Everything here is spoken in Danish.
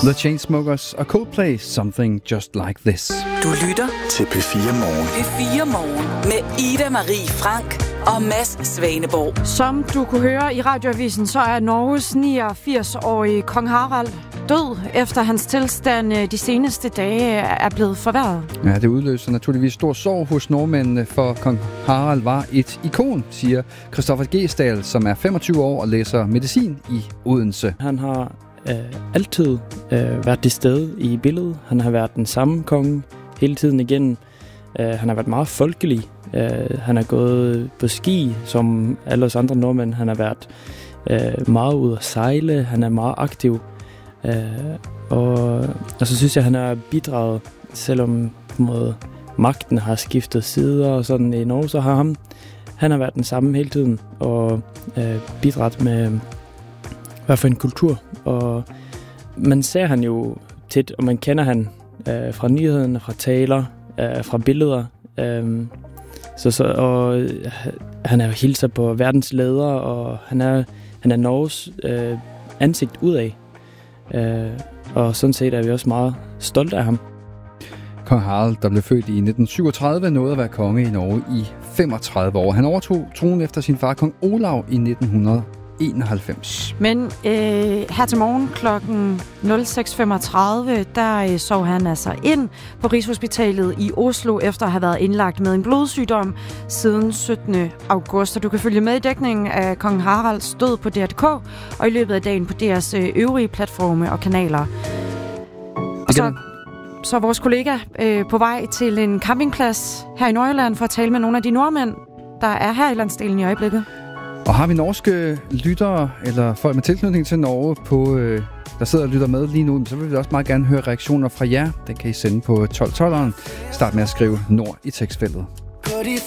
The Chainsmokers og Coldplay, Something Just Like This. Du lytter til P4 Morgen. P4 Morgen med Ida Marie Frank og Mads Svaneborg. Som du kunne høre i radioavisen, så er Norges 89-årige kong Harald død, efter hans tilstand de seneste dage er blevet forværret. Ja, det udløser naturligvis stor sorg hos nordmændene, for kong Harald var et ikon, siger Christoffer Gesdal, som er 25 år og læser medicin i Odense. Han har altid været til stede i billedet. Han har været den samme konge hele tiden igennem. Han har været meget folkelig. Han har gået på ski, som alle os andre nordmænd. Han har været meget ude at sejle. Han er meget aktiv. Og så synes jeg, han har bidraget, selvom magten har skiftet sider og sådan i Norge, så har han har været den samme hele tiden og bidraget med hvad for en kultur. Og man ser han jo tit, og man kender han fra nyhederne, fra taler, fra billeder. Og han er jo hilser på verdens ledere, og han er Norges ansigt udad. Og sådan set er vi også meget stolte af ham. Kong Harald, der blev født i 1937, nåede at være konge i Norge i 35 år. Han overtog tronen efter sin far, kong Olav, i 1991. Men her til morgen klokken 06.35, der sov han altså ind på Rigshospitalet i Oslo, efter at have været indlagt med en blodsygdom siden 17. august. Og du kan følge med i dækningen af kong Haralds død på DR.dk, og i løbet af dagen på deres øvrige platforme og kanaler. Og så er vores kollega på vej til en campingplads her i Nordjylland for at tale med nogle af de nordmænd, der er her i landsdelen i øjeblikket. Og har vi norske lyttere, eller folk med tilknytning til Norge, der sidder og lytter med lige nu, så vil vi også meget gerne høre reaktioner fra jer. Det kan I sende på 1212'eren. Start med at skrive Nord i tekstfeltet.